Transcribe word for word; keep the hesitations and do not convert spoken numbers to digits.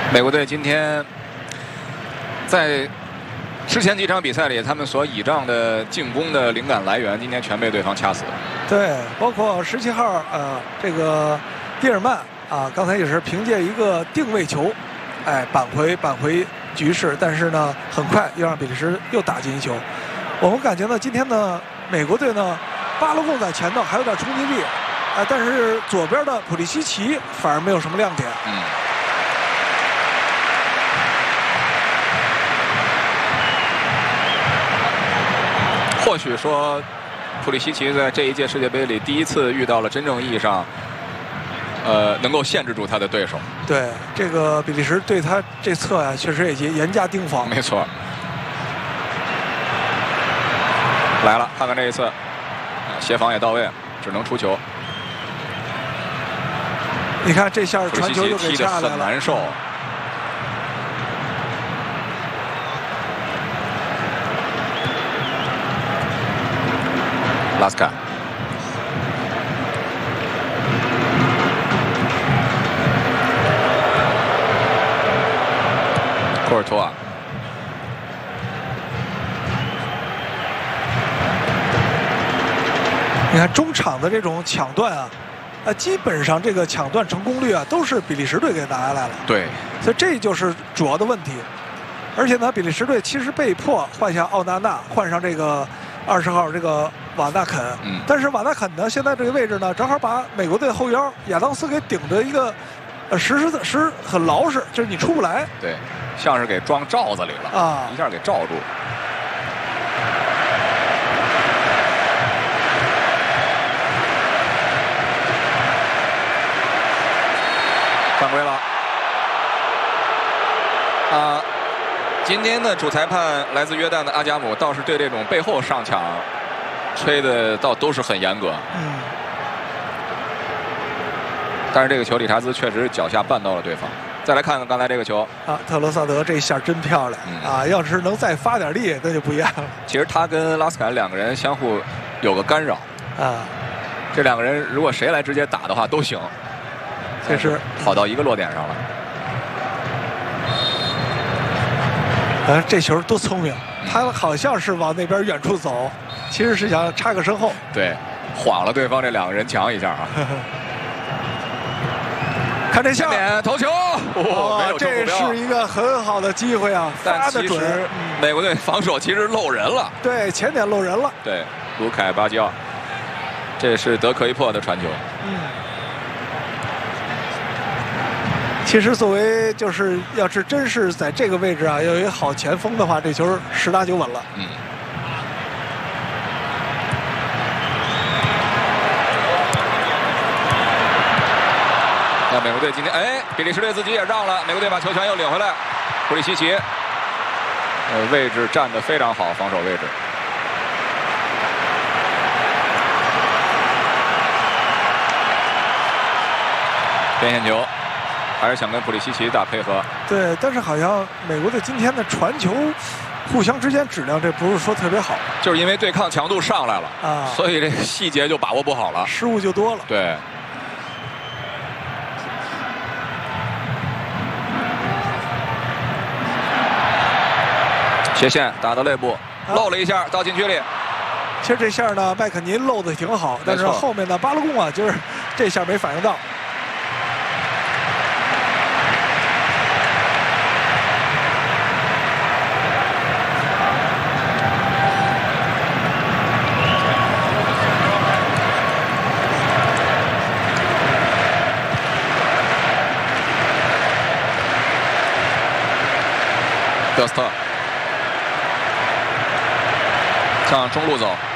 美国队今天在之前几场比赛里，他们所倚仗的进攻的灵感来源，今天全被对方掐死了。 对，包括十七号呃这个蒂尔曼啊，刚才也是凭借一个定位球，哎扳回扳回局势，但是呢，很快又让比利时又打进一球。我们感觉呢，今天呢，美国队呢，巴勒贡在前头还有点冲击力，哎，但是左边的普利西奇反而没有什么亮点。 嗯。或许说，普利西奇在这一届世界杯里第一次遇到了真正意义上，呃，能够限制住他的对手。 对，这个比利时对他这侧呀、啊，确实也严加盯防。 没错。来了，看看这一次，协防也到位，只能出球。 你看这下传球就给下来了， 很难受。拉斯卡，库尔图瓦， 你看中场的这种抢断啊，啊，基本上这个抢断成功率啊，都是比利时队给拿下来了。 对， 所以这就是主要的问题。而且呢，比利时队其实被迫换下奥纳纳，换上这个二十号这个。瓦纳肯， 嗯， 但是瓦纳肯呢，现在这个位置呢，正好把美国队后腰亚当斯给顶着一个，呃，实实实很牢实，就是你出不来。 对，像是给装罩子里了啊，一下给罩住。犯规了。啊，今天的主裁判来自约旦的阿加姆，倒是对这种背后上抢。吹的倒都是很严格， 嗯， 但是这个球理查兹确实脚下绊到了对方。再来看看刚才这个球啊，特罗萨德这一下真漂亮、嗯、啊！要是能再发点力，那就不一样了。 其实他跟拉斯坎两个人相互有个干扰啊， 这两个人如果谁来直接打的话都行， 确实跑到一个落点上了。 啊，这球多聪明！他好像是往那边远处走。其实是想插个身后， 对，晃了对方这两个人墙一下啊！ 看这下面头球， 哦， 没有这是一个很好的机会啊！ 但其实美国队防守其实漏人了， 对，前点漏人了。 对，卢凯巴基奥，这是德科伊珀的传球。 嗯，其实作为就是要是真是在这个位置啊，要有一个好前锋的话，这球十拿九稳了。 嗯。那美国队今天，哎，比利时队自己也让了，美国队把球权又领回来。普利西奇，呃，位置站得非常好，防守位置。边线球，还是想跟普利西奇打配合。 对，但是好像美国队今天的传球，互相之间质量这不是说特别好， 就是因为对抗强度上来了啊，所以这个细节就把握不好了， 失误就多了。 对。斜线打到肋部，漏了一下到禁区里。 其实这下呢，麦肯尼漏的挺好，但是后面呢，巴勒贡啊，就是这下没反应到。 德斯特向中路走。